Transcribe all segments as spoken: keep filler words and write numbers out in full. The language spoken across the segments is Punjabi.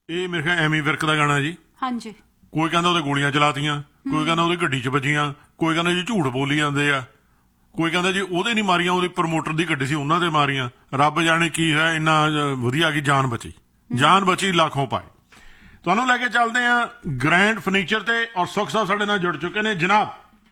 ਇਹ ਮੇਰੇ ਖਿਆਲ ਐਮੀ ਵਿਰਕ ਦਾ ਗਾਣਾ ਜੀ। ਹਾਂਜੀ। ਕੋਈ ਕਹਿੰਦਾ ਉਹਦੇ ਗੋਲੀਆਂ ਚਲਾਤੀਆਂ, ਕੋਈ ਕਹਿੰਦਾ ਉਹਦੀ ਗੱਡੀ 'ਚ ਵੱਜੀਆਂ, ਕੋਈ ਕਹਿੰਦਾ ਜੀ ਝੂਠ ਬੋਲੀ ਜਾਂਦੇ ਆ, ਕੋਈ ਕਹਿੰਦਾ ਜੀ ਉਹਦੇ ਨਹੀਂ ਮਾਰੀਆਂ, ਉਹਦੀ ਪ੍ਰਮੋਟਰ ਦੀ ਗੱਡੀ ਸੀ ਉਹਨਾਂ ਦੇ ਮਾਰੀਆਂ। ਰੱਬ ਜਾਣੇ ਕੀ ਹੈ, ਇੰਨਾ ਵਧੀਆ ਕਿ ਜਾਨ ਬਚੀ, ਜਾਨ ਬਚੀ ਲੱਖੋਂ ਪਾਏ। ਤੁਹਾਨੂੰ ਲੈ ਕੇ ਚੱਲਦੇ ਆ ਗ੍ਰੈਂਡ ਫਰਨੀਚਰ ਤੇ, ਔਰ ਸੁਖ ਸਾਹਿਬ ਸਾਡੇ ਨਾਲ ਜੁੜ ਚੁੱਕੇ ਨੇ। ਜਨਾਬ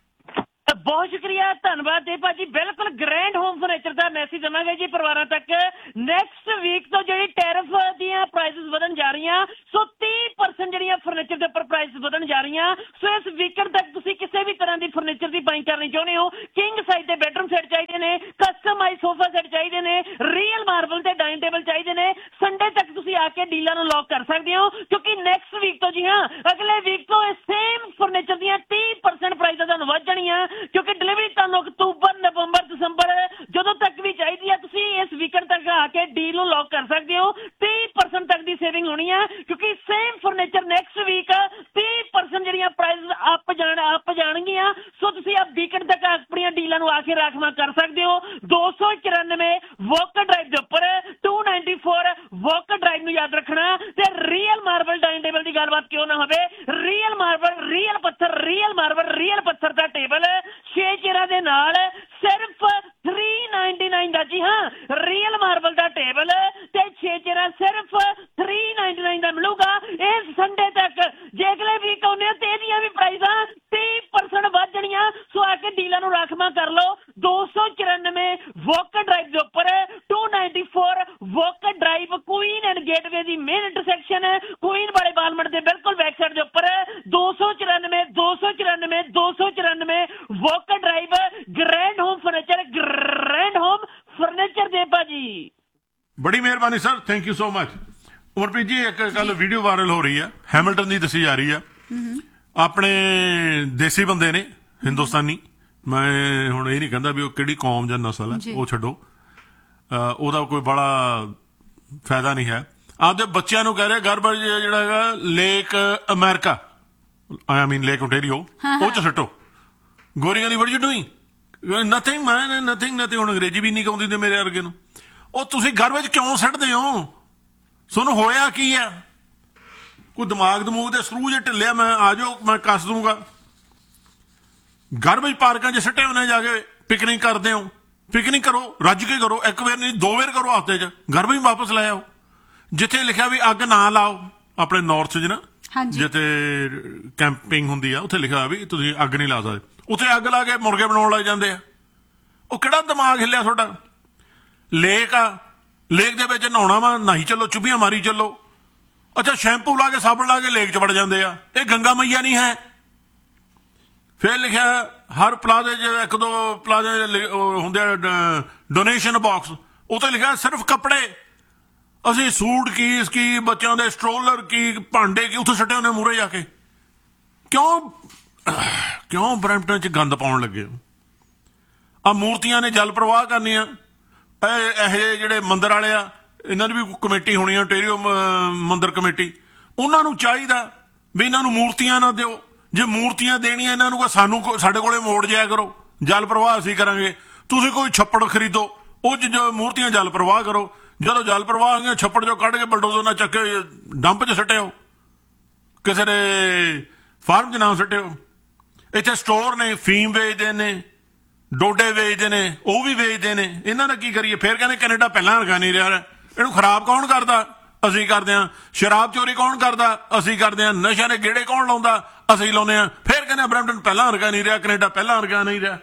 ਬਹੁਤ ਸ਼ੁਕਰੀਆ, ਧੰਨਵਾਦ ਜੀ ਭਾਜੀ। ਬਿਲਕੁਲ ਗ੍ਰੈਂਡ ਹੋਮ ਫਰਨੀਚਰ ਦਾ ਮੈਸੇਜ ਦੇਵਾਂਗੇ ਜੀ ਪਰਿਵਾਰਾਂ ਤੱਕ। ਨੈਕਸਟ ਵੀਕ ਤੋਂ ਜਿਹੜੀ ਟੈਰਿਫ ਦੀਆਂ ਪ੍ਰਾਈਸਿਸ ਵਧਣ ਜਾ ਰਹੀਆਂ, ਸੋ ਤੀਹ ਪਰਸੈਂਟ ਜਿਹੜੀਆਂ ਫਰਨੀਚਰ ਦੇ ਉੱਪਰ ਪ੍ਰਾਈਸ ਵਧਣ ਜਾ ਰਹੀਆਂ। ਸੋ ਇਸ ਵੀਕਐਂਡ ਤੱਕ ਤੁਸੀਂ ਕਿਸੇ ਵੀ ਤਰ੍ਹਾਂ ਦੀ ਫਰਨੀਚਰ ਦੀ ਬਾਈਂਗ ਕਰਨੀ ਚਾਹੁੰਦੇ ਹੋ, ਕਿੰਗ ਸਾਈਜ਼ ਦੇ ਬੈਡਰੂਮ ਸੈੱਟ ਚਾਹੀਦੇ ਨੇ, ਕਸਟਮਾਈਜ਼ ਸੋਫਾ ਸੈੱਟ ਚਾਹੀਦੇ ਨੇ, ਰੀਅਲ ਮਾਰਬਲ ਤੇ ਡਾਈਨਿੰਗ ਟੇਬਲ ਚਾਹੀਦੇ ਨੇ, ਸੰਡੇ ਤੱਕ ਤੁਸੀਂ ਆ ਕੇ ਡੀਲਾਂ ਨੂੰ ਲੌਕ ਕਰ ਸਕਦੇ ਹੋ, ਕਿਉਂਕਿ ਨੈਕਸਟ ਵੀਕ ਤੋਂ, ਜੀ ਹਾਂ ਅਗਲੇ ਵੀਕ ਤੋਂ, ਇਹ ਸੇਮ ਫਰਨੀਚਰ ਦੀਆਂ ਤੀਹ ਪਰਸੈਂਟ ਪ੍ਰਾਈਸਾਂ ਤੁਹਾਨੂੰ ਵੱਧ ਜਾਣੀਆਂ, ਕਿਉਂਕਿ ਡਿਲੀਵਰੀ ਤੁਹਾਨੂੰ ਅਕਤੂਬਰ, ਨਵੰਬਰ, ਦਸੰਬਰ ਜਦੋਂ ਤੱਕ ਵੀ ਚਾਹੀਦੀ ਹੈ, ਤੁਸੀਂ ਇਸ ਵੀਕਐਂਡ ਤੱਕ ਆ ਕੇ ਡੀਲ ਨੂੰ ਲੌਕ ਕਰ ਸਕਦੇ ਹੋ। ਤੀਹ ਪਰਸੈਂਟ ਤੱਕ ਦੀ ਸੇਵਿੰਗ ਹੋਣੀ ਹੈ, ਕਿਉਂਕਿ ਸੇਮ ਫਰਨੀਚਰ ਨੈਕਸਟ ਵੀਕ ਤੀਹ ਪਰਸੈਂਟ ਜਿਹੜੀਆਂ ਪ੍ਰਾਈਸ ਅਪ ਜਾਣ ਅਪ ਜਾਣਗੀਆਂ। ਸੋ ਤੁਸੀਂ ਆ ਵੀਕਐਂਡ ਤੱਕ ਆਪਣੀਆਂ ਡੀਲਾਂ ਨੂੰ ਆ ਕੇ ਰਾਖਵਾਂ ਕਰ ਸਕਦੇ ਹੋ। ਦੋ ਸੌ ਚੁਰਾਨਵੇਂ ਵੋਕਰ ਡਰਾਈਵ ਦੇ ਉੱਪਰ, to ninety four walker drive ਨੂੰ ਯਾਦ ਰੱਖਣਾ। ਤੇ ਰੀਅਲ ਮਾਰਬਲ ਡਾਈਨਿੰਗ ਟੇਬਲ ਦੀ ਗੱਲਬਾਤ ਕਿਉਂ ਨਾ ਹੋਵੇ, ਰੀਅਲ ਮਾਰਬਲ, ਰੀਅਲ ਪੱਥਰ, ਰੀਅਲ ਮਾਰਬਲ, ਰੀਅਲ ਪੱਥਰ ਦਾ ਟੇਬਲ ਛੇ ਚੇਅਰਾਂ ਦੇ ਨਾਲ ਸਿਰਫ ਥ੍ਰੀ ਨਾਈਨਟੀ ਨਾਈਨ ਦਾ। ਜੀ ਹਾਂ, ਰੀਅਲ ਮਾਰਬਲ ਦਾ ਟੇਬਲ ਤੇ ਛੇ ਚੇਅਰਾਂ ਸਿਰਫ ਥ੍ਰੀ ਨਾਈਨਟੀ ਨਾਈਨ ਦਾ ਮਿਲੂਗਾ ਇਸ ਸੰਡੇ ਤੱਕ। ਜੇ ਅਗਲੇ ਵੀਕ ਆਉਂਦੇ ਤੇ ਇਹਦੀਆਂ ਵੀ ਪ੍ਰਾਈਸਾਂ ਤੀਹ ਪਰਸੈਂਟ ਵੱਧ ਜਾਣੀਆਂ। ਸੋ ਆ ਕੇ ਡੀਲਾਂ ਨੂੰ ਰਾਖਵਾਂ ਕਰ ਲਓ। ਦੋ ਸੌ ਚੁਰਾਨਵੇਂ ਵੋਕਰ ਡਰਾਈਵ ਦੇ ਉੱਪਰ, to ninety four walker drive, Queen and gateway the main intersection, Queen ਵਾਲੇ ਬਾਲਮਟ ਦੇ ਬਿਲਕੁਲ ਬੈਕ ਸਾਈਡ ਦੇ ਉੱਪਰ। ਦੋ ਸੌ ਚੁਰਾਨਵੇਂ ਦੋ ਸੌ ਚੁਰਾਨਵੇਂ ਦੋ ਸੌ ਚੁਰਾਨਵੇਂ walker drive, grand home furniture, grand home furniture ਦੇ ਭਾਜੀ। ਬੜੀ ਮਿਹਰਬਾਨੀ sir, thank you so much. Umarpreet ਜੀ, ਇੱਕ ਕੱਲ ਵੀਡੀਓ ਵਾਇਰਲ ਹੋ ਰਹੀ ਆ, ਹੈਮਿਲਟਨ ਦੀ ਦੱਸੀ ਜਾ ਰਹੀ ਆ। ਆਪਣੇ ਦੇਸੀ ਬੰਦੇ ਨੇ, ਹਿੰਦੁਸਤਾਨੀ, ਮੈਂ ਹੁਣ ਇਹ ਨਹੀਂ ਕਹਿੰਦਾ ਵੀ ਉਹ ਕਿਹੜੀ ਕੌਮ ਜਾਂ ਨਸਲ ਹੈ, ਉਹ ਛੱਡੋ, ਉਹਦਾ ਕੋਈ ਬੜਾ ਫਾਇਦਾ ਨਹੀਂ ਹੈ। ਆਪਦੇ ਬੱਚਿਆਂ ਨੂੰ ਕਹਿ ਰਿਹਾ ਗਰਭ ਜਿਹੜਾ ਹੈਗਾ ਲੇਕ ਅਮਰੀਕਾ, ਆਈ ਮੀਨ ਲੇਕ ਓਨਟਾਰੀਓ, ਉਹ ਚ ਸੱਟੋ। ਗੋਰੀਆਂ ਦੀ ਵਟ you doing, nothing man, nothing nothing. ਹੁਣ ਅੰਗਰੇਜ਼ੀ ਵੀ ਨਹੀਂ ਕਹਿੰਦੀ ਤੇ ਮੇਰੇ ਵਰਗੇ ਨੂੰ। ਉਹ ਤੁਸੀਂ ਘਰ ਵਿੱਚ ਕਿਉਂ ਸੱਟਦੇ ਹੋ? ਤੁਹਾਨੂੰ ਹੋਇਆ ਕੀ ਆ? ਕੋਈ ਦਿਮਾਗ ਦਮੂਗ ਦੇ ਸਕਰੂ ਜੇ ਢਿੱਲਿਆ, ਮੈਂ ਆ ਜਾਓ ਮੈਂ ਕੱਸ ਦੂੰਗਾ। ਘਰ ਵਿੱਚ ਪਾਰਕਾਂ 'ਚ ਸੱਟੇ ਹੁੰਦੇ, ਜਾ ਕੇ ਪਿਕਨਿਕ ਕਰਦੇ ਹੋ, ਪਿਕਨਿਕ ਕਰੋ, ਰੱਜ ਕੇ ਕਰੋ, ਇੱਕ ਵਾਰ ਨਹੀਂ ਦੋ ਵਾਰ ਕਰੋ ਹਫ਼ਤੇ 'ਚ, ਘਰ ਵਿੱਚ ਵਾਪਸ ਲੈ ਆਓ। ਜਿੱਥੇ ਲਿਖਿਆ ਵੀ ਅੱਗ ਨਾ ਲਾਓ, ਆਪਣੇ ਨਾਰਥ 'ਚ ਨਾ ਜਿੱਥੇ ਕੈਂਪਿੰਗ ਹੁੰਦੀ ਆ, ਉੱਥੇ ਲਿਖਿਆ ਵੀ ਤੁਸੀਂ ਅੱਗ ਨਹੀਂ ਲਾ ਸਕਦੇ, ਉੱਥੇ ਅੱਗ ਲਾ ਕੇ ਮੁਰਗੇ ਬਣਾਉਣ ਲੱਗ ਜਾਂਦੇ ਆ। ਉਹ ਕਿਹੜਾ ਦਿਮਾਗ ਹਿੱਲਿਆ ਤੁਹਾਡਾ? ਲੇਕ ਆ, ਲੇਕ ਦੇ ਵਿੱਚ ਨਹਾਉਣਾ ਵਾ, ਨਹਾਈ ਚੱਲੋ, ਚੁੱਭੀਆਂ ਮਾਰੀ ਚੱਲੋ। ਅੱਛਾ, ਸ਼ੈਂਪੂ ਲਾ ਕੇ ਸਾਬਣ ਲਾ ਕੇ ਲੇਕ 'ਚ ਵੜ ਜਾਂਦੇ ਆ। ਇਹ ਗੰਗਾ ਮਈਆ ਨਹੀਂ ਹੈ। ਫਿਰ ਲਿਖਿਆ ਹਰ ਪਲਾਜ਼ੇ 'ਚ, ਇੱਕ ਦੋ ਪਲਾਜ਼ੇ ਹੁੰਦੇ ਆ ਡੋਨੇਸ਼ਨ ਬਾਕਸ, ਉੱਥੇ ਲਿਖਿਆ ਸਿਰਫ ਕੱਪੜੇ। ਅਸੀਂ ਸੂਟ ਕੀ, ਕੀ ਬੱਚਿਆਂ ਦੇ ਸਟਰੋਲਰ ਕੀ, ਭਾਂਡੇ ਕੀ, ਉੱਥੇ ਸੱਟੇ ਹੁੰਦੇ ਮੂਹਰੇ ਜਾ ਕੇ। ਕਿਉਂ ਕਿਉਂ ਬਰੈਂਪਟਨ 'ਚ ਗੰਦ ਪਾਉਣ ਲੱਗੇ? ਆ ਮੂਰਤੀਆਂ ਨੇ ਜਲ ਪ੍ਰਵਾਹ ਕਰਨੀਆਂ। ਇਹ ਜਿਹੜੇ ਮੰਦਰ ਵਾਲੇ ਆ, ਇਹਨਾਂ ਦੀ ਵੀ ਕਮੇਟੀ ਹੋਣੀ ਆ, ਓਨਟਾਰੀਓ ਮੰਦਰ ਕਮੇਟੀ, ਉਹਨਾਂ ਨੂੰ ਚਾਹੀਦਾ ਵੀ ਇਹਨਾਂ ਨੂੰ ਮੂਰਤੀਆਂ ਨਾ ਦਿਓ। ਜੇ ਮੂਰਤੀਆਂ ਦੇਣੀਆਂ ਇਹਨਾਂ ਨੂੰ, ਸਾਨੂੰ ਸਾਡੇ ਕੋਲੇ ਮੋੜ ਜਾਇਆ ਕਰੋ, ਜਲ ਪ੍ਰਵਾਹ ਅਸੀਂ ਕਰਾਂਗੇ। ਤੁਸੀਂ ਕੋਈ ਛੱਪੜ ਖਰੀਦੋ, ਉਹ 'ਚ ਮੂਰਤੀਆਂ ਜਲ ਪ੍ਰਵਾਹ ਕਰੋ। ਜਦੋਂ ਜਲ ਪ੍ਰਵਾਹ ਆ ਗਿਆ, ਛੱਪੜ 'ਚੋਂ ਕੱਢ ਕੇ ਬਲਡੋਜ਼ਰ ਨਾਲ ਚੱਕ ਕੇ ਡੰਪ 'ਚ ਸੱਟਿਓ, ਕਿਸੇ ਦੇ ਫਾਰਮ 'ਚ ਨਾ ਸੱਟਿਓ। ਇੱਥੇ ਸਟੋਰ ਨੇ, ਫੀਮ ਵੇਚਦੇ ਨੇ, ਡੋਡੇ ਵੇਚਦੇ ਨੇ, ਉਹ ਵੀ ਵੇਚਦੇ ਨੇ। ਇਹਨਾਂ ਦਾ ਕੀ ਕਰੀਏ? ਫਿਰ ਕਹਿੰਦੇ ਕੈਨੇਡਾ ਪਹਿਲਾਂ ਵਰਗਾ ਨਹੀਂ ਰਿਹਾ। ਇਹਨੂੰ ਖਰਾਬ ਕੌਣ ਕਰਦਾ? ਅਸੀਂ ਕਰਦੇ ਹਾਂ। ਸ਼ਰਾਬ ਚੋਰੀ ਕੌਣ ਕਰਦਾ? ਅਸੀਂ ਕਰਦੇ ਹਾਂ। ਨਸ਼ਿਆਂ ਦੇ ਗੇੜੇ ਕੌਣ ਲਾਉਂਦਾ? ਅਸੀਂ ਲਾਉਂਦੇ ਹਾਂ। ਫਿਰ ਕਹਿੰਦੇ ਬਰੈਂਪਟਨ ਪਹਿਲਾਂ ਵਰਗਾ ਨਹੀਂ ਰਿਹਾ, ਕੈਨੇਡਾ ਪਹਿਲਾਂ ਵਰਗਾ ਨਹੀਂ ਰਿਹਾ।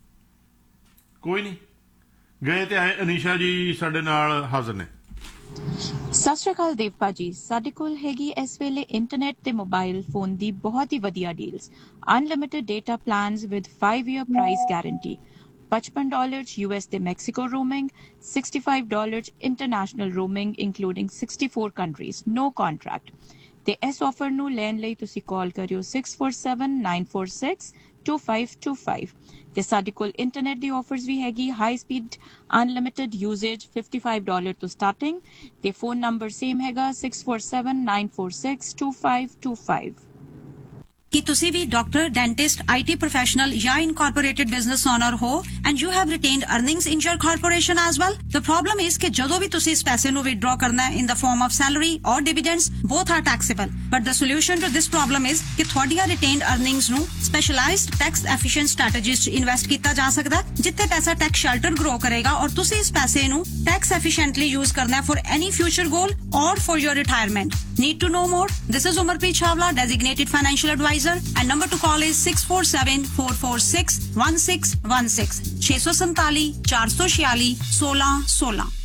ਕੋਈ ਨਹੀਂ, ਗਏ ਤੇ ਆਏ। ਅਨੀਸ਼ਾ ਜੀ ਸਾਡੇ ਨਾਲ ਹਾਜ਼ਰ ਨੇ। ਸਤਿ ਸ਼੍ਰੀ ਅਕਾਲ ਦੇਵ ਭਾਜੀ, ਸਾਡੇ ਕੋਲ ਹੈਗੀ ਇਸ ਵੇਲੇ ਇੰਟਰਨੈਟ ਤੇ ਮੋਬਾਈਲ ਫੋਨ ਦੀ ਬਹੁਤ ਹੀ ਵਧੀਆ deals. Unlimited data plans with five year price guarantee, fifty dollars U S ਤੇ Mexico roaming, sixty-five dollars international roaming including sixty-four countries, no contract। ਤੇ ਇਸ ਆਫਰ ਨੂੰ ਲੈਣ ਲਈ ਤੁਸੀਂ ਕਾਲ ਕਰਿਓ six four seven nine four six two five two five। ਤੇ ਸਾਡੇ ਕੋਲ ਇੰਟਰਨੈਟ ਦੀ ਆਫਰਸ ਵੀ ਹੈਗੀ, high speed unlimited ਯੂਜ਼ੇਜ fifty-five dollars ਤੋਂ ਸਟਾਰਟਿੰਗ। ਤੇ ਫੋਨ ਨੰਬਰ ਸੇਮ ਹੈਗਾ six four seven nine four six two five two five। ਕਿ ਤੁਸੀਂ ਵੀ ਡਾਕਟਰ, ਡੈਂਟਿਸਟ, ਆਈਟੀ ਪ੍ਰੋਫੈਸ਼ਨਲ ਜਾਂ ਇਨਕਾਰਪੋਰੇਟਡ ਬਿਜ਼ਨਸ ਓਨਰ ਹੋ and you have ਰਿਟੇਨਡ earnings in your corporation as well? The problem is ਕਿ ਜਦੋਂ ਵੀ ਤੁਸੀਂ ਇਸ ਪੈਸੇ ਨੂੰ ਵਿਦਡਰਾ ਕਰਨਾ ਹੈ ਇਨ ਦ ਫਾਰਮ ਆਫ ਸੈਲਰੀ ਔਰ ਡਿਵੀਡੈਂਡਸ, both are taxable. But the solution to this problem is ਕਿ ਤੁਹਾਡੀਆਂ ਰਿਟੇਨਡ ਅਰਨਿੰਗਸ ਨੂੰ ਸਪੈਸ਼ਲਾਈਜ਼ਡ ਟੈਕਸ ਐਫੀਸ਼ੀਐਂਟ ਸਟ੍ਰੈਟੇਜੀਜ਼ 'ਚ ਇਨਵੈਸਟ ਕੀਤਾ ਜਾ ਸਕਦਾ, ਜਿੱਥੇ ਪੈਸਾ ਟੈਕਸ ਸ਼ੈਲਟਰ ਗਰੋ ਕਰੇਗਾ ਔਰ ਤੁਸੀਂ ਇਸ ਪੈਸੇ ਨੂੰ ਟੈਕਸ ਐਫੀਸ਼ੀਐਂਟਲੀ ਯੂਜ਼ ਕਰਨਾ ਹੈ for any future goal or for your retirement. Need to know more? This is Umarpreet Chawla, designated financial advisor, and number to call is six four seven, four four six, one six one six, six four seven, four four six, one six one six.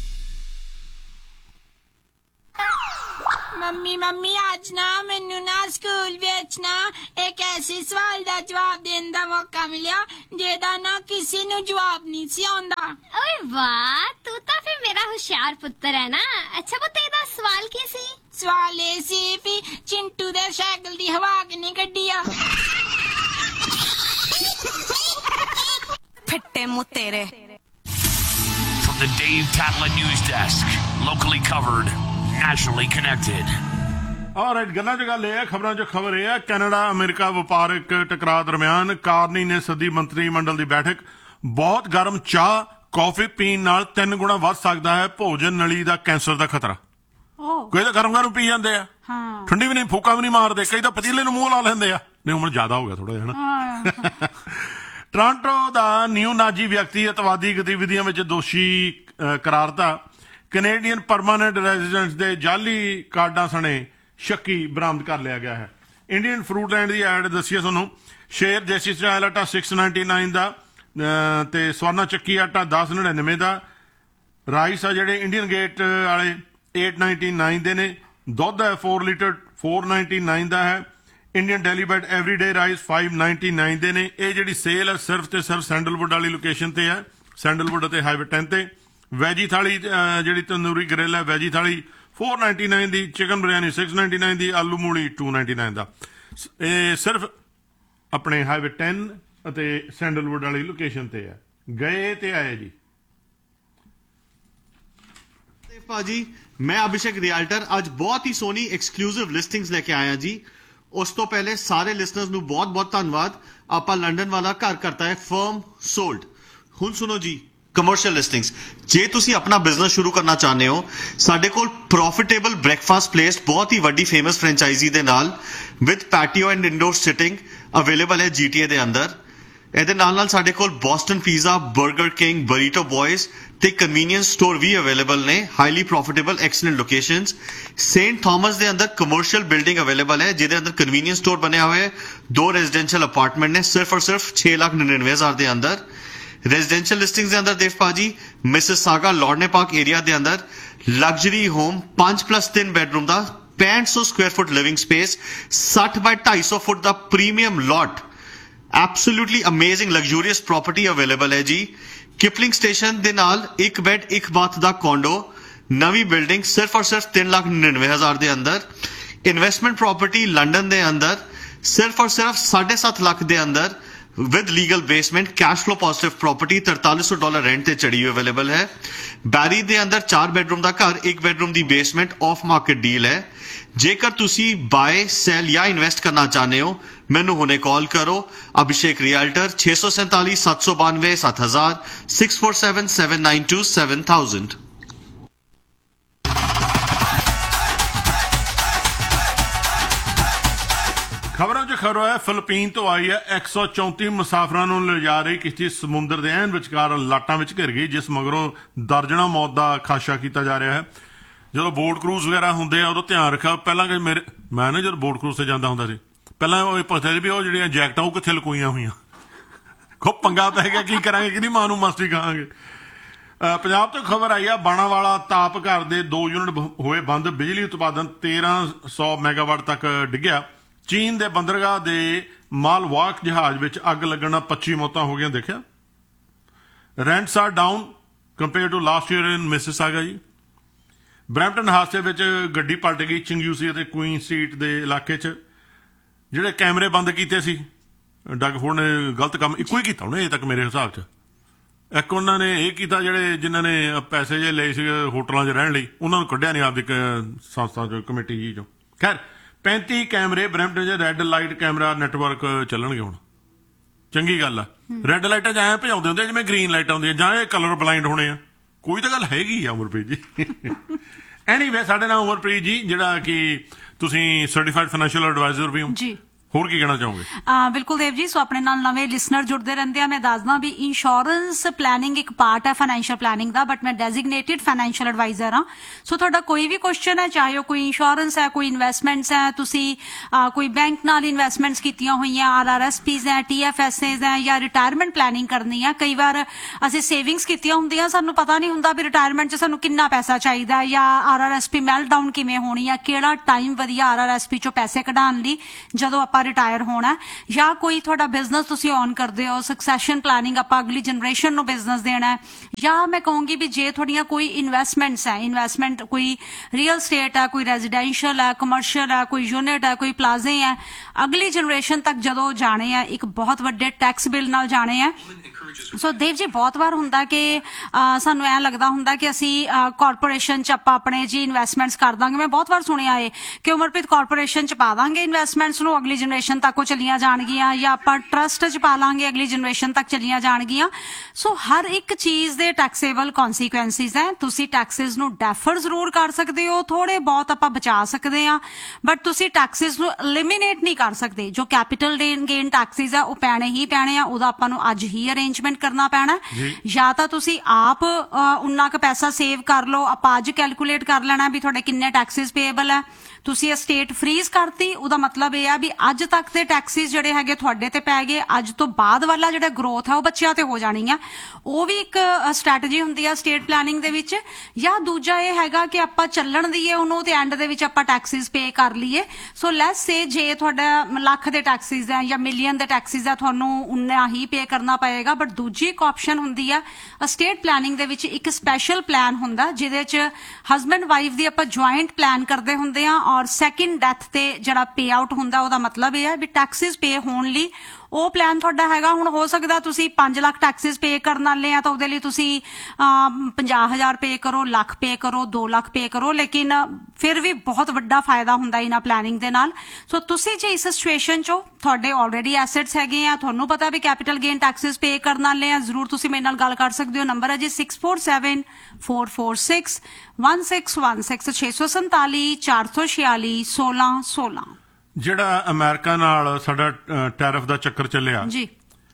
Mummy mummy ਅੱਜ ਨਾ ਮੈਨੂੰ ਨਾ ਸਕੂਲ ਵਿੱਚ ਨਾ ਇੱਕ ਐਸੇ ਸਵਾਲ ਦਾ ਜਵਾਬ ਦੇਣ ਦਾ ਮੌਕਾ ਮਿਲਿਆ ਜਿਹਦਾ ਨਾ ਕਿਸੇ ਨੂੰ ਜਵਾਬ ਨਹੀਂ ਸੀ ਆਉਂਦਾ। ਓਏ ਵਾਹ, ਤੂੰ ਤਾਂ ਫਿਰ ਮੇਰਾ ਹੁਸ਼ਿਆਰ ਪੁੱਤਰ ਹੈ ਨਾ। ਅੱਛਾ ਪੁੱਤ, ਇਹਦਾ ਸਵਾਲ ਕੀ ਸੀ? ਸਵਾਲ ਇਹ ਸੀ ਵੀ ਚਿੰਟੂ ਦੇ ਸਾਈਕਲ ਦੀ ਹਵਾ ਕਿੰਨੀ ਕੱਢੀ ਆ? ਫਿੱਟੇ ਮੂੰਹ ਤੇਰੇ। From the Dave Catlin News Desk, locally covered, nationally connected. All right, ਗੱਲਾਂ 'ਚ ਗੱਲ ਇਹ ਹੈ, ਖਬਰਾਂ 'ਚ ਖਬਰ ਇਹ ਹੈ, ਕੈਨੇਡਾ ਅਮਰੀਕਾ ਵਪਾਰਕ ਟਕਰਾਅ ਦਰਮਿਆਨ ਕਾਰਨੀ ਨੇ ਸੱਦੀ ਮੰਤਰੀ ਮੰਡਲ ਦੀ ਬੈਠਕ। ਬਹੁਤ ਗਰਮ ਚਾਹ ਕੌਫੀ ਪੀਣ ਨਾਲ ਤਿੰਨ ਗੁਣਾ ਵੱਧ ਸਕਦਾ ਹੈ ਭੋਜਨ ਨਲੀ ਦਾ ਕੈਂਸਰ ਦਾ ਖਤਰਾ। ਕੋਈ ਤਾਂ ਗਰਮ ਗਰਮ ਪੀ ਜਾਂਦੇ ਆ, ਠੰਡੀ ਵੀ ਨਹੀਂ, ਫੂਕਾ ਵੀ ਨਹੀਂ ਮਾਰਦੇ, ਕਈ ਤਾਂ ਪਤੀਲੇ ਨੂੰ ਮੂੰਹ ਲਾ ਲੈਂਦੇ ਆ। ਨਹੀਂ, ਉਮਰ ਜ਼ਿਆਦਾ ਹੋ ਗਿਆ ਥੋੜਾ ਜਿਹਾ ਨਾ। ਟੋਰਾਂਟੋ ਦਾ ਨਿਊ ਨਾਜੀ ਵਿਅਕਤੀ ਅਤਵਾਦੀ ਗਤੀਵਿਧੀਆਂ ਵਿੱਚ ਦੋਸ਼ੀ ਕਰਾਰਤਾ। ਕੈਨੇਡੀਅਨ ਪਰਮਾਨੈਂਟ ਰੈਜ਼ੀਡੈਂਟਸ ਦੇ ਜਾਲੀ ਕਾਰਡਾਂ ਸਣੇ ਸ਼ੱਕੀ ਬਰਾਮਦ ਕਰ ਲਿਆ ਗਿਆ ਹੈ। ਇੰਡੀਅਨ ਫਰੂਟ ਲੈਂਡ ਦੀ ਐਡ ਦੱਸੀਏ ਤੁਹਾਨੂੰ। ਸ਼ੇਰ ਦੇਸੀ ਸਟਾਈਲ ਆਟਾ ਛੇ ਸੌ ਨਿन्यानवे ਦਾ ਤੇ ਸਵਰਨਾ ਚੱਕੀ ਆਟਾ ਦਸ ਨੜਿਨਵੇਂ ਦਾ। ਰਾਈਸ ਆ ਜਿਹੜੇ ਇੰਡੀਅਨ ਗੇਟ ਵਾਲੇ ਅੱਠ ਸੌ ਨਿन्यानवे ਦੇ ਨੇ। ਦੁੱਧ ਹੈ ਚਾਰ ਲੀਟਰ ਚਾਰ ਸੌ ਨਿन्यानवे ਦਾ ਹੈ। ਇੰਡੀਅਨ ਡੈਲੀਬੈਟ ਐਵਰੀਡੇ ਰਾਈਸ ਪੰਜ ਸੌ ਨਿन्यानवे ਦੇ ਨੇ। ਇਹ ਜਿਹੜੀ ਸੇਲ ਹੈ ਸਿਰਫ ਤੇ ਸਿਰਫ ਸੈਂਡਲਵੁੱਡ ਵਾਲੀ ਲੋਕੇਸ਼ਨ ਤੇ ਹੈ, ਸੈਂਡਲਵੁੱਡ ਅਤੇ ਹਾਈਵੇ ਦਸ ਤੇ। ਵੈਜੀ ਥਾਲੀ ਜਿਹੜੀ ਤੰਦੂਰੀ ਗਰਿੱਲ ਹੈ, ਵੈਜੀ ਥਾਲੀ ਚਾਰ ਸੌ ਨਿन्यानवे ਦੀ, ਚਿਕਨ ਬਿਰਿਆਨੀ ਛੇ ਸੌ ਨਿन्यानवे ਦੀ, ਆਲੂ ਮੂਲੀ ਦੋ ਸੌ ਨਿन्यानवे ਦਾ। ਇਹ ਸਿਰਫ ਆਪਣੇ ਹਾਈਵੇ ਦਸ ਅਤੇ ਸੈਂਡਲਵੁੱਡ ਵਾਲੀ ਲੋਕੇਸ਼ਨ ਤੇ ਹੈ। ਗਏ ਤੇ ਆਏ ਜੀ। ਭਾਜੀ, ਮੈਂ ਅਭਿਸ਼ੇਕ ਰਿਆਲਟਰ ਅੱਜ ਬਹੁਤ ਹੀ ਸੋਹਣੀ ਐਕਸਕਲੂਸਿਵ ਲਿਸਟਿੰਗਸ ਲੈ ਕੇ ਆਇਆ ਜੀ। ਉਸ ਤੋਂ ਪਹਿਲੇ ਸਾਰੇ ਲਿਸਨਰਸ ਨੂੰ ਬਹੁਤ ਬਹੁਤ ਧੰਨਵਾਦ। ਆਪਾਂ ਲੰਡਨ ਵਾਲਾ ਘਰ ਕਰਤਾ ਹੈ ਫਰਮ ਸੋਲਡ। ਹੁਣ ਸੁਣੋ ਜੀ, ਕਮਰਸ਼ੀਅਲ ਲਿਸਟਿੰਗਸ। ਜੇ ਤੁਸੀਂ ਆਪਣਾ ਬਿਜ਼ਨਸ ਸ਼ੁਰੂ ਕਰਨਾ ਚਾਹੁੰਦੇ ਹੋ, ਸਾਡੇ ਕੋਲ ਪ੍ਰੋਫਿਟੇਬਲ ਬ੍ਰੇਕਫਾਸਟ ਪਲੇਸ ਬਹੁਤ ਹੀ ਵੱਡੀ ਫੇਮਸ ਫਰੈਂਚਾਈਜ਼ੀ ਦੇ ਨਾਲ with patio and indoor sitting available ਹੈ ਜੀਟੀਏ ਦੇ ਅੰਦਰ। ਇਹਦੇ ਨਾਲ ਨਾਲ ਸਾਡੇ ਕੋਲ ਬੋਸਟਨ ਪੀਜ਼ਾ, 버ਗਰ ਕਿੰਗ, ਬਰੀਟੋ ਬॉयਜ਼ ਤੇ ਕਨਵੀਨੀਅੰਸ ਸਟੋਰ ਵੀ ਅਵੇਲੇਬਲ ਨੇ। Highly profitable excellent locations. Saint Thomas ਦੇ ਅੰਦਰ ਕਮਰਸ਼ੀਅਲ ਬਿਲਡਿੰਗ ਅਵੇਲੇਬਲ ਹੈ ਜਿਹਦੇ ਅੰਦਰ ਕਨਵੀਨੀਅੰਸ ਸਟੋਰ ਬਣਿਆ ਹੋਇਆ ਹੈ। ਦੋ ਰੈਜ਼ੀਡੈਂਸ਼ੀਅਲ ਅਪਾਰਟਮੈਂਟ ਨੇ ਸਿਰਫ ਔਰ ਸਿਰਫ ਛੇ ਲੱਖ ਨੜਿਨਵੇਂ ਹਜ਼ਾਰ ਦੇ ਅੰਦਰ। ਰੈਜ਼ੀਡੈਂਸ਼ੀਅਲ ਲਿਸਟਿੰਗਸ ਦੇ ਅੰਦਰ ਦੇਵ ਭਾਜੀ ਮਿਸਿਸਾਗਾ ਲੌਰਨੇ ਪਾਰਕ ਏਰੀਆ ਦੇ ਅੰਦਰ ਲਗਜ਼ਰੀ ਹੋਮ ਪੰਜ ਪਲੱਸ ਤਿੰਨ ਬੈਡਰੂਮ ਦਾ ਪੈਂਹਠ ਸੌ ਸਕੁਆयर ਫੁੱਟ ਲਿਵਿੰਗ ਸਪੇਸ, ਸੱਠ ਬਾਈ ਢਾਈ ਸੌ ਫੁੱਟ ਦਾ ਪ੍ਰੀਮੀਅਮ ਲੋਟ, ਐਬਸੋਲੂਟਲੀ ਅਮੇਜ਼ਿੰਗ ਲਗਜ਼ੂਰੀਅਸ ਪ੍ਰਾਪਰਟੀ ਅਵੇਲੇਬਲ ਹੈ ਜੀ। ਕਿਪਲਿੰਗ ਸਟੇਸ਼ਨ ਦੇ ਨਾਲ ਇੱਕ ਬੈਡ ਇੱਕ ਬਾਥ ਦਾ ਕੋਂਡੋ, ਨਵੀਂ ਬਿਲਡਿੰਗ ਸਿਰਫ ਔਰ ਸਿਰਫ ਤਿੰਨ ਲੱਖ ਨੜਿਨਵੇਂ ਹਜ਼ਾਰ ਦੇ ਅੰਦਰ। ਇਨਵੈਸਟਮੈਂਟ ਪ੍ਰਾਪਰਟੀ ਲੰਡਨ ਦੇ ਅੰਦਰ ਸਿਰਫ ਔਰ ਸਿਰਫ ਸਾਢੇ ਸੱਤ ਲੱਖ ਦੇ ਅੰਦਰ with legal basement, cash flow positive property, ਤਰਤਾਲੀ ਸੌ ਡਾਲਰ ਰੈਂਟ ਤੇ ਚੜੀ ਹੋਈ ਅਵੇਲੇਬਲ ਹੈ। ਬੈਰੀ ਦੇ ਅੰਦਰ ਚਾਰ ਬੈਡਰੂਮ ਦਾ ਘਰ, ਇੱਕ bedroom the basement, of market deal ਹੈ। ਜੇਕਰ ਤੁਸੀਂ ਬਾਏ, ਸੈਲ ਜਾਂ ਇਨਵੈਸਟ ਕਰਨਾ ਚਾਹੁੰਦੇ ਹੋ, ਮੈਨੂੰ ਹੁਣੇ ਕਾਲ ਕਰੋ। ਅਭਿਸ਼ੇਕ ਰਿਆਲਟਰ ਛੇ ਸੌ ਸੈਂਤਾਲੀ ਸੱਤ ਸੌ ਬਾਨਵੇਂ ਸੱਤ ਹਜ਼ਾਰ six four seven seven nine to seven thousand. ਖਬਰਾਂ 'ਚ ਖਬਰ ਹੈ, ਫਿਲੀਪੀਨ ਤੋਂ ਆਈ ਹੈ। ਇੱਕ ਸੌ ਚੌਂਤੀ ਮੁਸਾਫਰਾਂ ਨੂੰ ਲਿਜਾ ਰਹੀ ਕਿਸ਼ਤੀ ਸਮੁੰਦਰ ਦੇ ਐਨ ਵਿਚਕਾਰ ਲਾਟਾਂ ਵਿੱਚ ਘਿਰ ਗਈ, ਜਿਸ ਮਗਰੋਂ ਦਰਜਨਾਂ ਮੌਤ ਦਾ ਖਾਸ਼ਾ ਕੀਤਾ ਜਾ ਰਿਹਾ ਹੈ। ਜਦੋਂ ਬੋਟ ਕਰੂਜ਼ ਵਗੈਰਾ ਹੁੰਦੇ ਆ ਉਦੋਂ ਧਿਆਨ ਰੱਖਿਆ। ਪਹਿਲਾਂ ਕਿ ਮੇਰੇ ਮੈਂ ਨਾ ਜਦੋਂ ਬੋਟ ਕਰੂਜ਼ ਤੇ ਜਾਂਦਾ ਹੁੰਦਾ ਸੀ, ਪਹਿਲਾਂ ਉਹ ਪੁੱਛਦੇ ਸੀ ਵੀ ਉਹ ਜਿਹੜੀਆਂ ਜੈਕਟਾਂ ਉਹ ਕਿੱਥੇ ਲੁਕੋਈਆਂ ਹੋਈਆਂ। ਖੂਬ ਪੰਗਾ ਪੈ ਗਿਆ, ਕੀ ਕਰਾਂਗੇ, ਕਿਹਦੀ ਮਾਂ ਨੂੰ ਮਸਤੀ ਖਾਵਾਂਗੇ। ਪੰਜਾਬ ਤੋਂ ਖਬਰ ਆਈ ਆ, ਬਾਣਾਵਾਲਾ ਤਾਪ ਘਰ ਦੇ ਦੋ ਯੂਨਿਟ ਹੋਏ ਬੰਦ, ਬਿਜਲੀ ਉਤਪਾਦਨ ਤੇਰਾਂ ਸੌ ਮੈਗਾਵਾਟ ਤੱਕ ਡਿੱਗਿਆ। ਚੀਨ ਦੇ ਬੰਦਰਗਾਹ ਦੇ ਮਾਲਵਾਕ ਜਹਾਜ਼ ਵਿੱਚ ਅੱਗ ਲੱਗਣ ਨਾਲ ਪੱਚੀ ਮੌਤਾਂ ਹੋ ਗਈਆਂ। ਦੇਖਿਆ, rents R down compare to last year in Mississauga ਜੀ। ਬਰੈਂਪਟਨ ਹਾਦਸੇ ਵਿੱਚ ਗੱਡੀ ਪਲਟ ਗਈ ਚਿੰਗਯੂਸੀ ਅਤੇ ਕੁਈਨ ਸਟਰੀਟ ਦੇ ਇਲਾਕੇ 'ਚ। ਜਿਹੜੇ ਕੈਮਰੇ ਬੰਦ ਕੀਤੇ ਸੀ, ਡਗ ਫੋਰਡ ਨੇ ਗਲਤ ਕੰਮ ਇੱਕੋ ਹੀ ਕੀਤਾ ਉਹਨੇ ਅਜੇ ਤੱਕ ਮੇਰੇ ਹਿਸਾਬ 'ਚ। ਇੱਕ ਉਹਨਾਂ ਨੇ ਇਹ ਕੀਤਾ, ਜਿਹੜੇ ਜਿਨ੍ਹਾਂ ਨੇ ਪੈਸੇ ਜੇ ਲਏ ਸੀ ਹੋਟਲਾਂ 'ਚ ਰਹਿਣ ਲਈ, ਉਹਨਾਂ ਨੂੰ ਕੱਢਿਆ ਨਹੀਂ ਆਪਦੀ ਸੰਸਥਾ 'ਚੋਂ, ਕਮੇਟੀ ਜੀ 'ਚੋਂ। ਖੈਰ, ਪੈਂਤੀ ਕੈਮਰੇ ਬਰੈਂਪਟਨ 'ਚ ਰੈੱਡ ਲਾਈਟ ਕੈਮਰਾ ਨੈਟਵਰਕ ਚੱਲਣਗੇ ਹੁਣ। ਚੰਗੀ ਗੱਲ ਆ। ਰੈੱਡ ਲਾਈਟਾਂ 'ਚ ਐਂ ਭਜਾਉਂਦੇ ਹੁੰਦੇ ਜਿਵੇਂ ਗ੍ਰੀਨ ਲਾਈਟਾਂ ਹੁੰਦੀਆਂ, ਜਾਂ ਇਹ ਕਲਰ ਬਲਾਈਂਡ ਹੋਣੇ ਆ। ਕੋਈ ਤਾਂ ਗੱਲ ਹੈਗੀ ਆ ਉਮਰਪ੍ਰੀਤ ਜੀ। ਐਨੀਵੇ ਸਾਡੇ ਨਾਲ ਉਮਰਪ੍ਰੀਤ ਜੀ, ਜਿਹੜਾ ਕਿ ਤੁਸੀਂ ਸਰਟੀਫਾਈਡ ਫਾਈਨੈਂਸ਼ੀਅਲ ਐਡਵਾਈਜ਼ਰ ਵੀ ਹੋ ਜੀ। ਹੋਰ ਕੀ ਕਹਿਣਾ ਚਾਹੋਗੇ? ਅਹ ਬਿਲਕੁਲ ਦੇਵ ਜੀ, ਸੋ ਆਪਣੇ ਨਾਲ ਨਵੇਂ ਲਿਸਨਰ ਜੁੜਦੇ ਰਹਿੰਦੇ ਆ। ਮੈਂ ਦੱਸਦਾ ਵੀ ਇੰਸ਼ੋਰੈਂਸ ਪਲੈਨਿੰਗ ਇੱਕ ਪਾਰਟ ਹੈ ਫਾਈਨੈਂਸ਼ੀਅਲ ਪਲੈਨਿੰਗ ਦਾ, ਬਟ ਮੈਂ ਡੈਜ਼ਿਗਨੇਟਿਡ ਫਾਈਨੈਂਸ਼ੀਅਲ ਐਡਵਾਈਜ਼ਰ ਹਾਂ। ਸੋ ਤੁਹਾਡਾ ਕੋਈ ਵੀ ਕੁਐਸਚਨ ਹੈ, ਚਾਹੇ ਉਹ ਕੋਈ ਇੰਸ਼ੋਰੈਂਸ ਹੈ, ਕੋਈ ਇਨਵੈਸਟਮੈਂਟਸ ਹੈ, ਤੁਸੀਂ ਅਹ, ਕੋਈ ਬੈਂਕ ਨਾਲ ਇਨਵੈਸਟਮੈਂਟਸ ਕੀਤੀਆਂ ਹੋਈਆਂ, ਆਰ ਆਰ ਐਸ ਪੀਜ਼ ਹੈ, ਟੀ ਐਫ ਐਸ ਏਜ਼ ਹੈ, ਜਾਂ ਰਿਟਾਇਰਮੈਂਟ ਪਲੈਨਿੰਗ ਕਰਨੀ ਹੈ। ਕਈ ਵਾਰ ਅਸੀਂ ਸੇਵਿੰਗਸ ਕੀਤੀਆਂ ਹੁੰਦੀਆਂ, ਸਾਨੂੰ ਪਤਾ ਨਹੀਂ ਹੁੰਦਾ ਵੀ ਰਿਟਾਇਰਮੈਂਟ 'ਚ ਸਾਨੂੰ ਕਿੰਨਾ ਪੈਸਾ ਚਾਹੀਦਾ, ਜਾਂ R R S P melt down ਕਿਵੇਂ ਹੋਣੀ ਆ, ਕਿਹੜਾ ਟਾਈਮ ਵਧੀਆ ਆਰ ਆਰ ਐਸ ਪੀ 'ਚੋਂ ਪੈਸੇ ਕਢਾਉਣ ਲਈ ਜਦੋਂ ਆਪਾਂ ਰਿਟਾਇਰ ਹੋਣਾ, ਜਾਂ ਕੋਈ ਤੁਹਾਡਾ ਬਿਜ਼ਨਸ ਤੁਸੀਂ ਔਨ ਕਰਦੇ ਹੋ, ਸਕਸੈਸ਼ਨ ਪਲਾਨਿੰਗ, ਆਪਾਂ ਅਗਲੀ ਜਨਰੇਸ਼ਨ ਨੂੰ ਬਿਜ਼ਨਸ ਦੇਣਾ ਹੈ, ਜਾਂ ਮੈਂ ਕਹੂੰਗੀ ਵੀ ਜੇ ਤੁਹਾਡੀਆਂ ਕੋਈ ਇਨਵੈਸਟਮੈਂਟਸ ਹੈ, ਇਨਵੈਸਟਮੈਂਟ ਕੋਈ ਰੀਅਲ ਸਟੇਟ ਹੈ, ਕੋਈ ਰੈਜ਼ੀਡੈਂਸ਼ੀਅਲ ਹੈ, ਕਮਰਸ਼ੀਅਲ ਹੈ, ਕੋਈ ਯੂਨਿਟ ਹੈ, ਕੋਈ ਪਲਾਜ਼ੇ ਹੈ, ਅਗਲੀ ਜਨਰੇਸ਼ਨ ਤੱਕ ਜਦੋਂ ਜਾਣੇ ਆ, ਇੱਕ ਬਹੁਤ ਵੱਡੇ ਟੈਕਸ ਬਿੱਲ ਨਾਲ ਜਾਣੇ ਆ। ਸੋ ਦੇਵ ਜੀ, ਬਹੁਤ ਵਾਰ ਹੁੰਦਾ ਕਿ ਅਹ, ਸਾਨੂੰ ਐਂ ਲੱਗਦਾ ਹੁੰਦਾ ਕਿ ਅਸੀਂ ਕਾਰਪੋਰੇਸ਼ਨ 'ਚ ਆਪਾਂ ਆਪਣੇ ਜੀ ਇਨਵੈਸਟਮੈਂਟਸ ਕਰ ਦਾਂਗੇ। ਮੈਂ ਬਹੁਤ ਵਾਰ ਸੁਣਿਆ ਹੈ ਕਿ ਉਮਰਪ੍ਰੀਤ ਕਾਰਪੋਰੇਸ਼ਨ 'ਚ ਪਾ ਦਾਂਗੇ ਇਨਵੈਸਟਮੈਂਟਸ ਨੂੰ, ਅਗਲੀ ਜਨਰੇਸ਼ਨ ਤੱਕ ਉਹ ਚਲੀਆਂ ਜਾਣਗੀਆਂ, ਜਾਂ ਆਪਾਂ ਟਰਸਟ 'ਚ ਪਾ ਲਾਂਗੇ, ਅਗਲੀ ਜਨਰੇਸ਼ਨ ਤੱਕ ਚਲੀਆਂ ਜਾਣਗੀਆਂ। ਸੋ ਹਰ ਇੱਕ ਚੀਜ਼ ਦੇ ਟੈਕਸੇਬਲ ਕੌਨਸੀਕੁਐਂਸਿਸ ਹੈ। ਤੁਸੀਂ ਟੈਕਸਿਸ ਨੂੰ ਡੈਫਰ ਜ਼ਰੂਰ ਕਰ ਸਕਦੇ ਹੋ, ਥੋੜੇ ਬਹੁਤ ਆਪਾਂ ਬਚਾ ਸਕਦੇ ਹਾਂ, ਬਟ ਤੁਸੀਂ ਟੈਕਸਿਸ ਨੂੰ ਐਲੀਮੀਨੇਟ ਨਹੀਂ ਕਰ ਸਕਦੇ। ਜੋ ਕੈਪੀਟਲ ਗੇਨ ਟੈਕਸਿਸ ਹੈ ਉਹ ਪੈਣੇ ਹੀ ਪੈਣੇ ਆ, ਉਹਦਾ ਆਪਾਂ ਨੂੰ ਅੱਜ ਹੀ ਅਰੇਂਜਮੈਂਟ ਕਰਨਾ ਪੈਣਾ। ਜਾਂ ਤਾਂ ਤੁਸੀਂ ਆਪ ਉਨਾ ਕੁ ਪੈਸਾ ਸੇਵ ਕਰ ਲਓ, ਆਪਾਂ ਅੱਜ ਕੈਲਕੂਲੇਟ ਕਰ ਲੈਣਾ ਵੀ ਤੁਹਾਡੇ ਕਿੰਨੇ ਟੈਕਸਿਸ ਪੇਏਬਲ ਹੈ। ਤੁਸੀਂ ਇਹ ਸਟੇਟ ਫਰੀਜ਼ ਕਰਤੀ, ਉਹਦਾ ਮਤਲਬ ਇਹ ਆ ਵੀ ਅੱਜ ਤੱਕ ਦੇ ਟੈਕਸਿਸ ਜਿਹੜੇ ਹੈਗੇ ਤੁਹਾਡੇ ਤੇ ਪੈ ਗਏ, ਅੱਜ ਤੋਂ ਬਾਅਦ ਵਾਲਾ ਜਿਹੜਾ ਗਰੋਥ ਹੈ ਉਹ ਬੱਚਿਆਂ ਤੇ ਹੋ ਜਾਣੀ ਆ। ਉਹ ਵੀ ਇੱਕ ਸਟ੍ਰੈਟਜੀ ਹੁੰਦੀ ਆ ਸਟੇਟ ਪਲੈਨਿੰਗ ਦੇ ਵਿੱਚ। ਜਾਂ ਦੂਜਾ ਇਹ ਹੈਗਾ ਕਿ ਆਪਾਂ ਚੱਲਣ ਦੀਏ ਉਹਨੂੰ ਤੇ ਐਂਡ ਦੇ ਵਿੱਚ ਆਪਾਂ ਟੈਕਸਿਸ ਪੇ ਕਰ ਲਈਏ। ਸੋ ਲੈਟਸ ਸੇ ਜੇ ਤੁਹਾਡਾ ਲੱਖ ਦੇ ਟੈਕਸਿਸ ਹੈ ਜਾਂ ਮਿਲੀਅਨ ਦੇ ਟੈਕਸਿਸ ਹੈ, ਤੁਹਾਨੂੰ ਉਨਾ ਹੀ ਪੇ ਕਰਨਾ ਪਏਗਾ। ਬਟ ਦੂਜੀ ਇੱਕ ਆਪਸ਼ਨ ਹੁੰਦੀ ਆ ਸਟੇਟ ਪਲੈਨਿੰਗ ਦੇ ਵਿੱਚ, ਇੱਕ ਸਪੈਸ਼ਲ ਪਲਾਨ ਹੁੰਦਾ ਜਿਹਦੇ 'ਚ ਹਸਬੈਂਡ ਵਾਈਫ ਦੀ ਆਪਾਂ ਜੁਆਇੰਟ ਪਲਾਨ ਕਰਦੇ ਹੁੰਦੇ ਆ, ਔਰ ਸੈਕਿੰਡ ਡੈਥ ਤੇ ਜਿਹੜਾ ਪੇ ਆਊਟ ਹੁੰਦਾ ਉਹਦਾ ਮਤਲਬ ਇਹ ਹੈ ਵੀ ਟੈਕਸਿਸ ਪੇ ਹੋਣ ਲਈ ਉਹ ਪਲਾਨ ਤੁਹਾਡਾ ਹੈਗਾ। ਹੁਣ ਹੋ ਸਕਦਾ ਤੁਸੀਂ ਪੰਜ ਲੱਖ ਟੈਕਸਿਸ ਪੇ ਕਰਨ ਵਾਲੇ ਆ, ਤਾਂ ਉਹਦੇ ਲਈ ਤੁਸੀਂ ਪੰਜਾਹ ਹਜ਼ਾਰ ਪੇ ਕਰੋ, ਲੱਖ ਪੇ ਕਰੋ, ਦੋ ਲੱਖ ਪੇ ਕਰੋ, ਲੇਕਿਨ ਫਿਰ ਵੀ ਬਹੁਤ ਵੱਡਾ ਫਾਇਦਾ ਹੁੰਦਾ ਇਹਨਾਂ ਪਲੈਨਿੰਗ ਦੇ ਨਾਲ। ਸੋ ਤੁਸੀਂ ਜੇ ਇਸ ਸਿਚੁਏਸ਼ਨ 'ਚੋਂ ਤੁਹਾਡੇ ਆਲਰੇਡੀ ਐਸੈਟਸ ਹੈਗੇ ਆ, ਤੁਹਾਨੂੰ ਪਤਾ ਵੀ ਕੈਪੀਟਲ ਗੇਨ ਟੈਕਸਿਸ ਪੇ ਕਰਨ ਵਾਲੇ ਆ, ਜ਼ਰੂਰ ਤੁਸੀਂ ਮੇਰੇ ਨਾਲ ਗੱਲ ਕਰ ਸਕਦੇ ਹੋ। ਨੰਬਰ ਹੈ G six four seven four four six one six one six, ਛੇ ਸੌ ਸੰਤਾਲੀ ਚਾਰ ਸੌ ਛਿਆਲੀ ਸੋਲਾਂ ਸੋਲਾਂ। ਜਿਹੜਾ ਅਮਰੀਕਾ ਨਾਲ ਸਾਡਾ ਟੈਰਿਫ ਦਾ ਚੱਕਰ ਚੱਲਿਆ ਜੀ,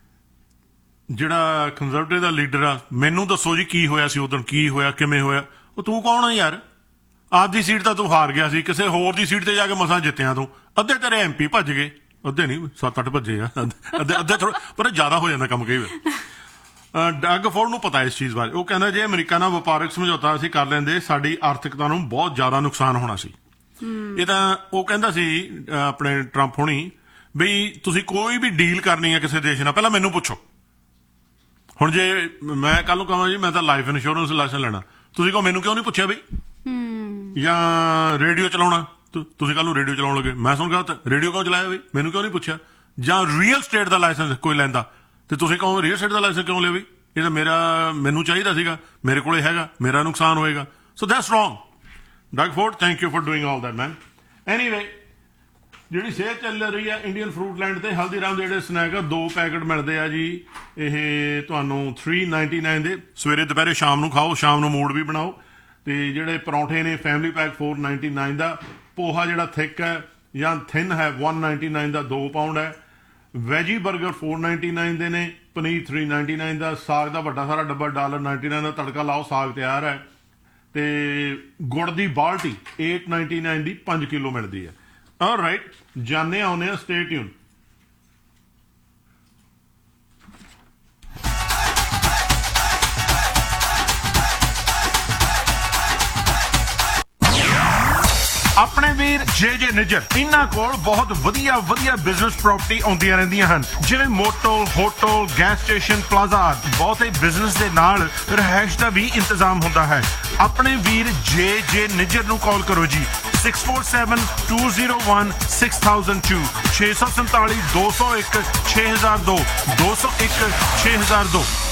ਜਿਹੜਾ ਕੰਜ਼ਰਵੇਟਿਵ ਦਾ ਲੀਡਰ ਆ, ਮੈਨੂੰ ਦੱਸੋ ਜੀ ਕੀ ਹੋਇਆ ਸੀ ਉਦੋਂ, ਕੀ ਹੋਇਆ, ਕਿਵੇਂ ਹੋਇਆ? ਉਹ ਤੂੰ ਕੌਣ ਆ ਯਾਰ? ਆਪਦੀ ਸੀਟ ਤਾਂ ਤੂੰ ਹਾਰ ਗਿਆ ਸੀ, ਕਿਸੇ ਹੋਰ ਦੀ ਸੀਟ ਤੇ ਜਾ ਕੇ ਮਸਾਂ ਜਿੱਤਿਆ ਤੂੰ। ਅੱਧੇ ਤੇਰੇ ਐਮ ਪੀ ਭੱਜ ਗਏ, ਅੱਧੇ ਨਹੀਂ ਸੱਤ ਅੱਠ ਭੱਜੇ ਆ, ਅੱਧੇ ਅੱਧੇ ਥੋੜਾ ਪਰ ਜ਼ਿਆਦਾ ਹੋ ਜਾਂਦਾ ਕੰਮ ਕਈ ਵਾਰ। ਡੱਗ ਫੋਰਡ ਨੂੰ ਪਤਾ ਇਸ ਚੀਜ਼ ਬਾਰੇ। ਉਹ ਕਹਿੰਦਾ ਜੇ ਅਮਰੀਕਾ ਨਾਲ ਵਪਾਰਕ ਸਮਝੌਤਾ ਅਸੀਂ ਕਰ ਲੈਂਦੇ, ਸਾਡੀ ਆਰਥਿਕਤਾ ਨੂੰ ਬਹੁਤ ਜ਼ਿਆਦਾ ਨੁਕਸਾਨ ਹੋਣਾ ਸੀ। ਇਹ ਤਾਂ ਉਹ ਕਹਿੰਦਾ ਸੀ ਆਪਣੇ ਟਰੰਪ ਹੋਣੀ ਵੀ ਤੁਸੀਂ ਕੋਈ ਵੀ ਡੀਲ ਕਰਨੀ ਹੈ ਕਿਸੇ ਦੇਸ਼ ਨਾਲ ਪਹਿਲਾਂ ਮੈਨੂੰ ਪੁੱਛੋ। ਹੁਣ ਜੇ ਮੈਂ ਕੱਲ ਨੂੰ ਕਹਾਂ ਜੀ ਮੈਂ ਤਾਂ ਲਾਈਫ ਇੰਸ਼ੋਰੈਂਸ ਲਾਇਸੈਂਸ ਲੈਣਾ, ਤੁਸੀਂ ਕਹੋ ਮੈਨੂੰ ਕਿਉਂ ਨਹੀਂ ਪੁੱਛਿਆ ਬਈ? ਜਾਂ ਰੇਡੀਓ ਚਲਾਉਣਾ, ਤੁਸੀਂ ਕੱਲ ਨੂੰ ਰੇਡੀਓ ਚਲਾਉਣ ਲੱਗੇ, ਮੈਂ ਸੁਣ ਗਿਆ ਰੇਡੀਓ ਕਿਉਂ ਚਲਾਇਆ ਬਈ, ਮੈਨੂੰ ਕਿਉਂ ਨਹੀਂ ਪੁੱਛਿਆ? ਜਾਂ ਰੀਅਲ ਸਟੇਟ ਦਾ ਲਾਇਸੈਂਸ ਕੋਈ ਲੈਂਦਾ ਤੇ ਤੁਸੀਂ ਕਹੋ ਰੀਅਲ ਸਟੇਟ ਦਾ ਲਾਇਸੈਂਸ ਕਿਉਂ ਲਿਆ ਬਈ? ਇਹ ਤਾਂ ਮੇਰਾ ਮੈਨੂੰ ਚਾਹੀਦਾ ਸੀਗਾ, ਮੇਰੇ ਕੋਲੇ ਹੈਗਾ, ਮੇਰਾ ਨੁਕਸਾਨ ਹੋਏਗਾ। So that's wrong. ਡੱਗ Ford, thank you for doing all that man. Anyway, ਜਿਹੜੀ ਸੇਲ ਚੱਲ ਰਹੀ ਆ ਇੰਡੀਅਨ ਫਰੂਟ ਲੈਂਡ ਤੇ ਹਲਦੀਰਾਮ ਦੇ ਜਿਹੜੇ ਸਨੈਕ ਆ, ਦੋ ਪੈਕਟ ਮਿਲਦੇ ਆ ਜੀ ਇਹ ਤੁਹਾਨੂੰ ਥ੍ਰੀ ਨਾਈਨਟੀ ਨਾਈਨ ਦੇ। ਸਵੇਰੇ ਦੁਪਹਿਰੇ ਸ਼ਾਮ ਨੂੰ ਖਾਓ, ਸ਼ਾਮ ਨੂੰ ਮੂਡ ਵੀ ਬਣਾਓ। ਤੇ ਜਿਹੜੇ ਪਰੌਂਠੇ ਨੇ family pack four ninety nine ਦਾ। ਪੋਹਾ ਜਿਹੜਾ ਥਿਕ ਹੈ ਜਾਂ ਥਿਨ ਹੈ ਵਨ ਨਾਈਨਟੀ ਨਾਈਨ ਦਾ, ਦੋ ਪਾਊਂਡ ਹੈ। ਵੈਜੀ 버ਗਰ ਫੋਰ ਨਾਈਨਟੀ ਨਾਈਨ ਦੇ ਨੇ। ਪਨੀਰ ਥ੍ਰੀ ਨਾਈਨਟੀ ਨਾਈਨ ਦਾ। ਸਾਗ ਦਾ ਵੱਡਾ ਸਾਰਾ ਡੱਬਾ ਡਾਲਰ ਨਾਈਨਟੀ ਨਾਈਨ ਦਾ। ਤੜਕਾ ਲਾਓ, ਸਾਗ ਤਿਆਰ ਹੈ। ਤੇ ਗੁੜ ਦੀ ਬਾਲਟੀ ਏਟ ਨਾਈਨਟੀ ਨਾਈਨ ਦੀ ਪੰਜ ਕਿਲੋ ਮਿਲਦੀ ਹੈ। ਆਲਰਾਈਟ, ਜਾਣੇ ਆਉਂਦੇ ਆ, ਸਟੇ ਟਿਊਨ। ਆਪਣੇ ਵੀਰ ਜੇ ਜੇ ਨਿੱਜਰ, ਇਹਨਾਂ ਕੋਲ ਬਹੁਤ ਵਧੀਆ ਵਧੀਆ ਬਿਜ਼ਨਸ ਪ੍ਰਾਪਰਟੀ ਆਉਂਦੀਆਂ ਰਹਿੰਦੀਆਂ ਹਨ, ਜਿਵੇਂ motel, hotel, gas station, plaza. ਬਹੁਤੇ ਬਿਜ਼ਨਸ ਦੇ ਨਾਲ ਰਿਹਾਇਸ਼ ਦਾ ਵੀ ਇੰਤਜ਼ਾਮ ਹੁੰਦਾ ਹੈ। ਆਪਣੇ ਵੀਰ ਜੇ ਜੇ ਨਿੱਜਰ ਨੂੰ ਕਾਲ ਕਰੋ G six four seven two zero one six thousand to, ਛੇ ਸੌ ਸੰਤਾਲੀ ਦੋ ਸੌ ਇੱਕ ਛੇ ਹਜ਼ਾਰ ਦੋ, ਦੋ ਸੌ ਇੱਕ ਛੇ ਹਜ਼ਾਰ ਦੋ।